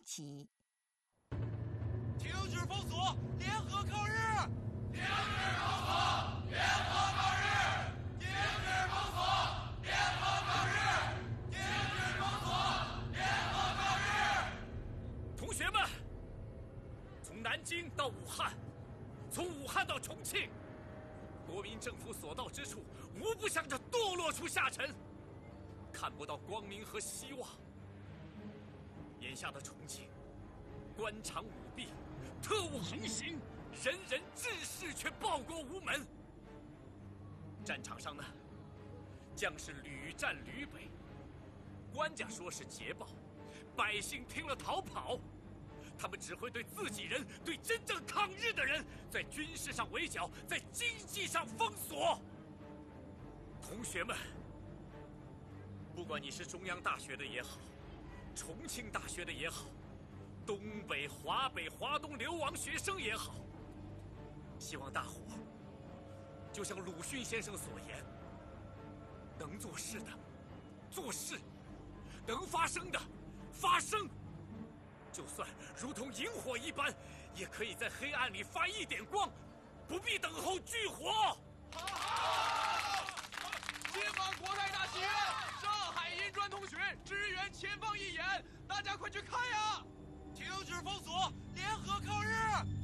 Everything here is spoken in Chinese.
起。 停止封锁，联合抗日！ 停止封锁，联合抗日！停止封锁，联合抗日！停止封锁，联合抗日！ 同学们，从南京到武汉，从武汉到重庆，国民政府所到之处，无不向着堕落处下沉，看不到光明和希望。眼下的重庆，官场舞弊，特务横行，人人志士却报国无门。战场上呢，将士屡战屡北，官家说是捷报，百姓听了逃跑。他们只会对自己人，对真正抗日的人，在军事上围剿，在经济上封锁。同学们，不管你是中央大学的也好，重庆大学的也好，东北、华北、华东流亡学生也好，希望大伙就像鲁迅先生所言，能做事的做事，能发声的发声。就算如同萤火一般，也可以在黑暗里发一点光，不必等候炬火。 解放国泰大戏院，上海银砖同学支援前方一演，大家快去看呀！停止封锁，联合抗日！